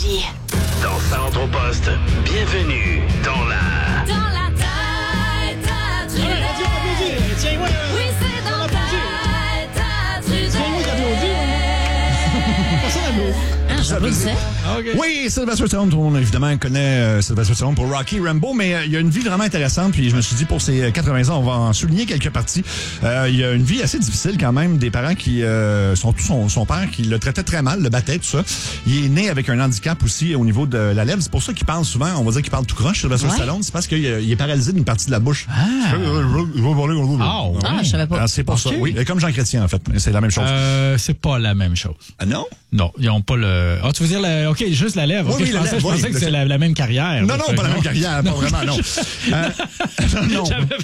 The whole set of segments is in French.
Énergie. Dans Centre au Poste, bienvenue dans la tête à Trudel. Oui, c'est dans la tête à Trudel. J'applaudissais. Oui, Sylvester Stallone, tout le monde évidemment connaît Sylvester Stallone pour Rocky Rambo, mais il y a une vie vraiment intéressante, puis je me suis dit pour ses 80 ans, on va en souligner quelques parties. Il y a une vie assez difficile quand même, des parents qui son père qui le traitait très mal, le battait, tout ça. Il est né avec un handicap aussi au niveau de la lèvre, c'est pour ça qu'il parle souvent, on va dire qu'il parle tout croche, Sylvester Stallone, c'est parce qu'il est paralysé d'une partie de la bouche. Je savais pas. C'est pour ça, oui. Comme Jean Chrétien, en fait, c'est la même chose. C'est pas la même chose. Ah non? Non, ils ont pas le... Ah, tu veux dire, OK, juste la lèvre. Oui, Okay, je pensais que c'est la même carrière. Non, pas la même carrière, pas vraiment, non. Non.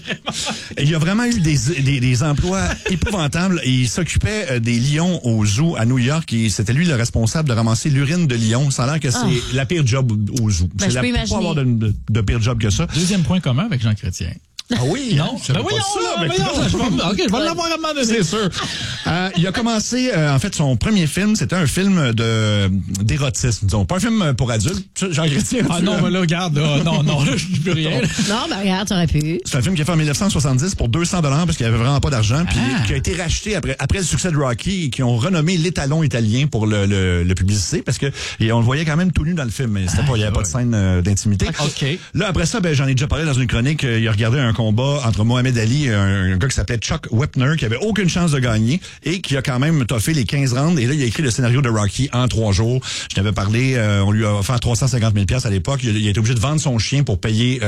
Il y a vraiment eu des emplois épouvantables. Il s'occupait des lions au zoo à New York et c'était lui le responsable de ramasser l'urine de lion. Ça a l'air que c'est la pire job au zoo. Ben, je peux imaginer. Pas avoir de pire job que ça. Deuxième point commun avec Jean Chrétien. Ah oui? Non? Je vais l'avoir à un moment donné. C'est sûr. Il a commencé, en fait, son premier film, c'était un film d'érotisme, disons. Pas un film pour adultes. Jean Chrétien. Ah non, mais là, regarde, là, je dis plus rien. Non, ben regarde, t'aurais pu. C'est un film qui a fait en 1970 pour $200 parce qu'il n'y avait vraiment pas d'argent, puis qui a été racheté après le succès de Rocky et qui ont renommé l'étalon italien pour le publicité parce que on le voyait quand même tout nu dans le film, mais il n'y avait pas de scène d'intimité. OK. Là, après ça, j'en ai déjà parlé dans une chronique. Il a regardé un combat entre Mohamed Ali et un gars qui s'appelait Chuck Wepner, qui avait aucune chance de gagner et qui a quand même toffé les 15 rounds. Et là, il a écrit le scénario de Rocky en 3 jours. Je t'avais parlé, on lui a offert 350 000 $ à l'époque. Il a été obligé de vendre son chien pour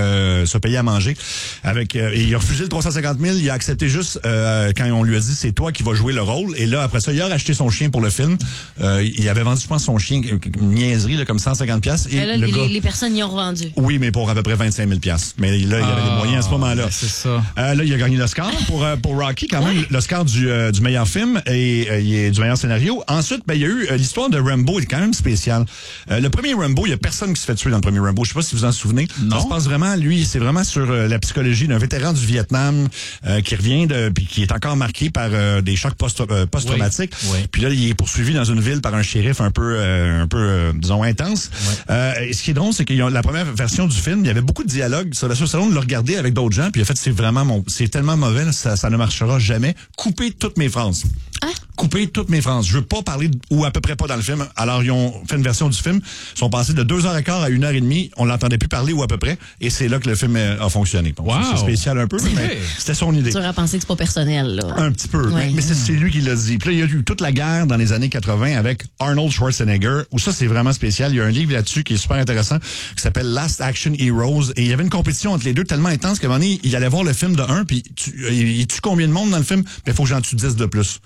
se payer à manger. Et il a refusé le 350 000. Il a accepté juste quand on lui a dit c'est toi qui vas jouer le rôle. Et là, après ça, il a racheté son chien pour le film. Il avait vendu, je pense, son chien, une niaiserie, là, comme 150 $. Et là, les personnes y ont revendu. Oui, mais pour à peu près 25 000 $. Mais là, il y avait des moyens à ce moment-là. C'est ça. Là, il a gagné l'Oscar pour Rocky, quand même, l'Oscar du meilleur film et du meilleur scénario. Ensuite, il y a eu l'histoire de Rambo, est quand même spéciale. Le premier Rambo, il y a personne qui se fait tuer dans le premier Rambo. Je sais pas si vous en souvenez. Non. Ça se passe vraiment, lui, c'est vraiment sur la psychologie d'un vétéran du Vietnam qui revient puis qui est encore marqué par des chocs post-traumatiques. Oui. Puis là, il est poursuivi dans une ville par un shérif un peu disons, intense. Et ce qui est drôle, c'est que la première version du film, il y avait beaucoup de dialogues. Sylvester Stallone l'a regardé avec d'autres gens, puis en fait, c'est tellement mauvais, ça ne marchera jamais. Coupez toutes mes phrases. Coupez toutes mes phrases. Je veux pas parler ou à peu près pas dans le film. Alors, ils ont fait une version du film. Ils sont passés de 2h15 à 1h30. On l'entendait plus parler ou à peu près. Et c'est là que le film a fonctionné. Donc, c'est spécial un peu, mais c'était son idée. Tu aurais pensé que c'est pas personnel, là. Un petit peu. Ouais. Mais c'est lui qui l'a dit. Puis là, il y a eu toute la guerre dans les années 80 avec Arnold Schwarzenegger, où ça, c'est vraiment spécial. Il y a un livre là-dessus qui est super intéressant, qui s'appelle Last Action Heroes. Et il y avait une compétition entre les deux tellement intense qu'à un moment donné, il allait voir le film de un, puis il tue combien de monde dans le film? Il faut que j'en tue 10 de plus.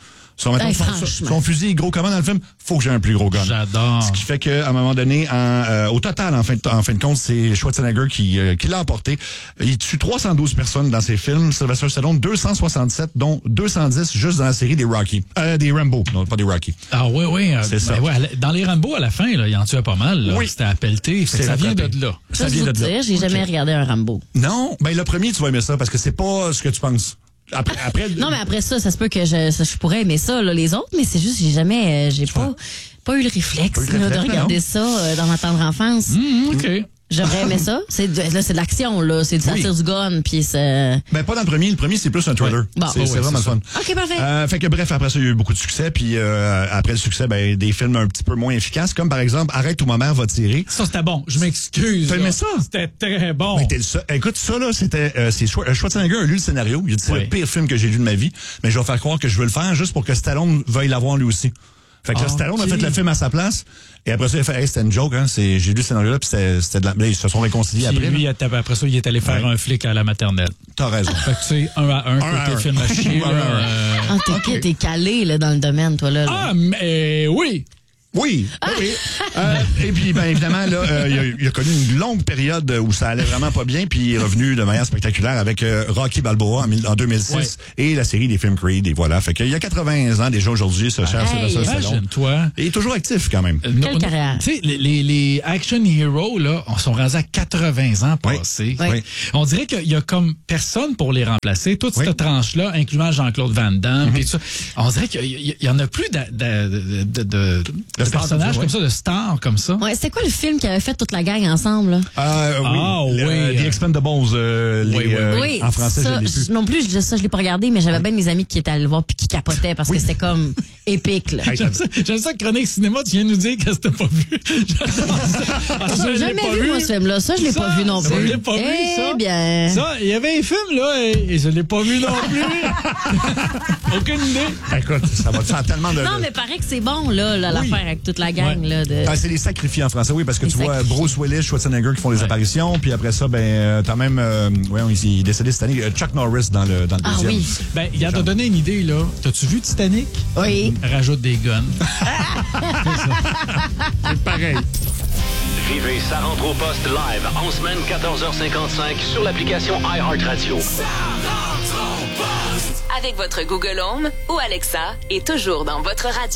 Son fusil est gros comment dans le film? Faut que j'ai un plus gros gun. J'adore. Ce qui fait qu'à un moment donné, au total, en fin de compte, c'est Schwarzenegger qui l'a emporté. Il tue 312 personnes dans ses films. Sylvester Stallone, 267, dont 210 juste dans la série des Rocky. Des Rambo, non, pas des Rocky. Ah oui. C'est ça. Ouais, dans les Rambo, à la fin, là, il en tuait pas mal. Là. Oui. C'était à pelleter. Ça vient de là. Ça vient de là. J'ai jamais regardé un Rambo. Non, le premier, tu vas aimer ça parce que c'est pas ce que tu penses. Après, non, mais après ça se peut que je pourrais aimer ça, là, les autres, mais c'est juste, j'ai pas eu le réflexe de regarder ça dans ma tendre enfance. OK. J'aurais aimé ça. C'est de l'action, là. C'est ça tire du gun, puis c'est... pas dans le premier. Le premier, c'est plus un thriller. Bon. C'est vraiment fun. OK, parfait. Fait que bref, après ça, il y a eu beaucoup de succès. Puis après le succès, des films un petit peu moins efficaces, comme par exemple Arrête ou ma mère va tirer. Ça, c'était bon. Je m'excuse. T'as aimé ça? C'était très bon. Écoute, ça, là, c'était... Schwarzenegger a lu le scénario. Il a dit, c'est le pire film que j'ai lu de ma vie. Mais je vais faire croire que je veux le faire juste pour que Stallone veuille l'avoir lui aussi. Fait que Stallone a fait le film à sa place. Et après ça, il a fait, c'était une joke, hein. J'ai lu le scénario-là, puis c'était de la... Ils se sont réconciliés après. Lui, après ça, il est allé faire un flic à la maternelle. T'as raison. Fait que tu sais, 1 à 1, côté film à chier. T'es calé, là, dans le domaine, toi, là. Ah, mais oui! Oui. Et puis, évidemment, là, il a connu une longue période où ça allait vraiment pas bien, puis il est revenu de manière spectaculaire avec Rocky Balboa en 2006 et la série des films Creed, et voilà. Fait qu'il y a 80 ans déjà aujourd'hui, ce cher Sylvester Stallone. Imagine-toi. Et il est toujours actif, quand même. Quelle carrière. Tu sais, les action heroes, là, sont rendus à 80 ans passés. Oui. On dirait qu'il y a comme personne pour les remplacer. Toute cette tranche-là, incluant Jean-Claude Van Damme, puis tout ça. On dirait qu'il y en a plus de personnages comme ça, de stars comme ça. Ouais, c'était quoi le film qui avait fait toute la gang ensemble, là? The Expendables, oui, en français, ça, je l'ai plus. non plus, je l'ai pas regardé, mais j'avais bien mes amis qui étaient allés le voir puis qui capotaient parce que c'était comme épique, là. J'aime ça, Chronique Cinéma, tu viens nous dire que c'était pas vu. J'ai jamais vu, moi, ce film-là. Ça, je l'ai pas vu non plus. Je l'ai pas vu, ça. Bien. Ça, il y avait un film, là, et je l'ai pas vu non plus. Aucune idée. Écoute, ça va te faire tellement de... Non, mais paraît que c'est bon, là, l'affaire avec toute la gang, là. C'est les sacrifiés en français, oui, parce que Les tu vois sacrifiés. Bruce Willis, Schwarzenegger qui font des apparitions, puis après ça, t'as même, il est décédé cette année, Chuck Norris dans le deuxième. Ah oui. Ben, il a te donné une idée, là. T'as-tu vu Titanic? Oui. Rajoute des guns. C'est pareil. Vivez Ça rentre au poste live en semaine 14h55 sur l'application iHeartRadio. Avec votre Google Home ou Alexa et toujours dans votre radio.